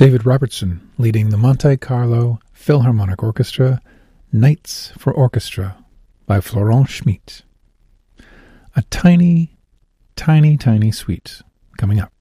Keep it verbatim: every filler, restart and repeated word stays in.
David Robertson leading the Monte Carlo Philharmonic Orchestra, Nights for Orchestra by Florent Schmidt. A tiny, tiny, tiny suite coming up.